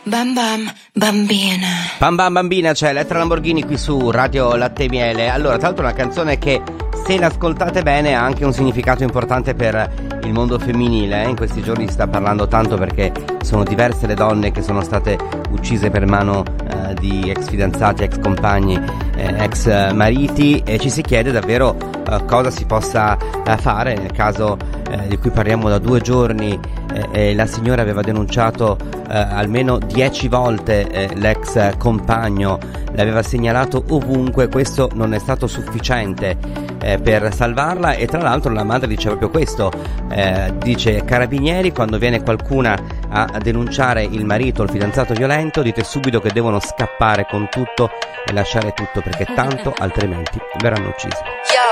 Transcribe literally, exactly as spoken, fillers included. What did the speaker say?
Bam bam bambina. Bam bam bambina, c'è Elettra Lamborghini qui su Radio Latte e Miele. Allora, tra l'altro, una canzone che, se l'ascoltate bene, ha anche un significato importante per il mondo femminile. In questi giorni si sta parlando tanto perché sono diverse le donne che sono state uccise per mano eh, di ex fidanzati, ex compagni, eh, ex mariti, e ci si chiede davvero eh, cosa si possa eh, fare nel caso eh, di cui parliamo da due giorni. Eh, la signora aveva denunciato eh, almeno dieci volte eh, l'ex compagno, l'aveva segnalato ovunque. Questo non è stato sufficiente eh, per salvarla, e tra l'altro la madre dice proprio questo, eh, dice: carabinieri, quando viene qualcuna a denunciare il marito o il fidanzato violento, dite subito che devono scappare con tutto e lasciare tutto, perché tanto altrimenti verranno uccisi.